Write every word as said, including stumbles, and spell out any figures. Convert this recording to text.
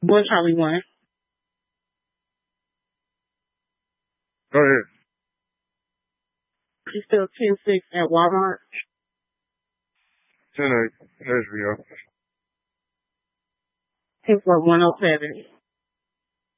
Boy Charlie one. Go ahead. She's still ten six at Walmart. ten eight. Nashville. ten four one oh seven.